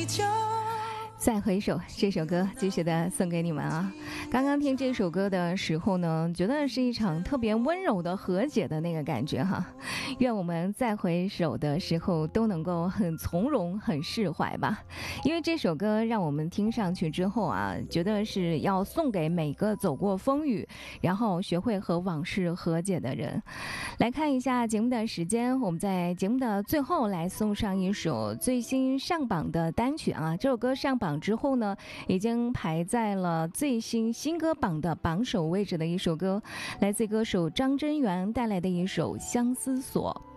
再回首，这首歌继续的送给你们啊！刚刚听这首歌的时候呢，觉得是一场特别温柔的和解的那个感觉哈。愿我们再回首的时候都能够很从容、很释怀吧。因为这首歌让我们听上去之后啊，觉得是要送给每个走过风雨，然后学会和往事和解的人。来看一下节目的时间，我们在节目的最后来送上一首最新上榜的单曲啊！这首歌上榜之后呢，已经排在了最新新歌榜的榜首位置的一首歌，来自歌手张真源带来的一首《相思锁》。